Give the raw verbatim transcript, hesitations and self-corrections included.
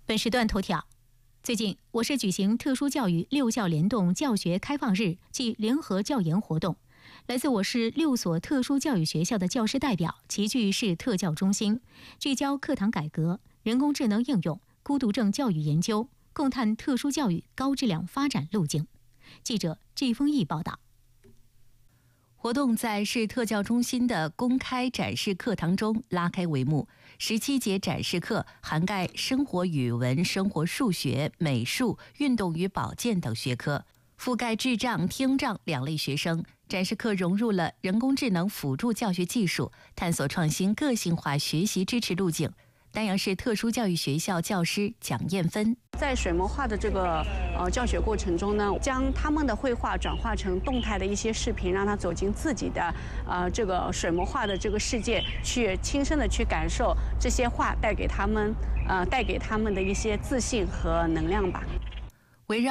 本时段头条：最近，我市举行特殊教育六教联动教学开放日暨联合教研活动。来自我市六所特殊教育学校的教师代表齐聚市特教中心，聚焦课堂改革、人工智能应用、孤独症教育研究，共探特殊教育高质量发展路径。记者季丰毅报道。 活动在市特教中心的公开展示课堂中拉开帷幕。十七节展示课涵盖生活语文、生活数学、美术、运动与保健等学科，覆盖智障、听障两类学生。展示课融入了人工智能辅助教学技术，探索创新个性化学习支持路径。丹阳市特殊教育学校教师蒋艳芬在水墨画的这个呃教学过程中呢，将他们的绘画转化成动态的一些视频，让他走进自己的呃这个水墨画的这个世界，去亲身的去感受这些画带给他们呃带给他们的一些自信和能量吧。